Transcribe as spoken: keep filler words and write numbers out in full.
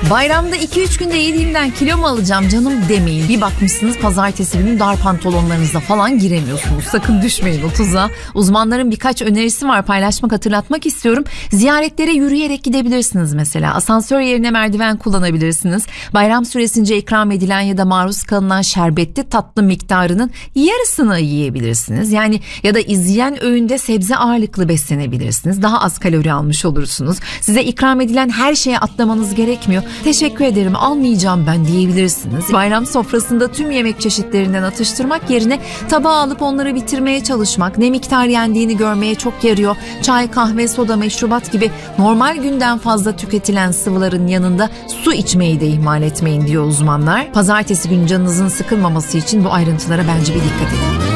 Bayramda iki üç günde yediğimden kilo mu alacağım canım demeyin. Bir bakmışsınız pazartesi günü dar pantolonlarınızla falan giremiyorsunuz. Sakın düşmeyin o tuzağa. Uzmanların birkaç önerisi var, paylaşmak, hatırlatmak istiyorum. Ziyaretlere yürüyerek gidebilirsiniz mesela. Asansör yerine merdiven kullanabilirsiniz. Bayram süresince ikram edilen ya da maruz kalınan şerbetli tatlı miktarının yarısını yiyebilirsiniz. Yani ya da izleyen öğünde sebze ağırlıklı beslenebilirsiniz. Daha az kalori almış olursunuz. Size ikram edilen her şeye atlamanız gerekmiyor. Teşekkür ederim, almayacağım ben diyebilirsiniz. Bayram sofrasında tüm yemek çeşitlerinden atıştırmak yerine tabağı alıp onları bitirmeye çalışmak, ne miktar yendiğini görmeye çok yarıyor. Çay, kahve, soda, meşrubat gibi normal günden fazla tüketilen sıvıların yanında su içmeyi de ihmal etmeyin diyor uzmanlar. Pazartesi günü canınızın sıkılmaması için bu ayrıntılara bence bir dikkat edin.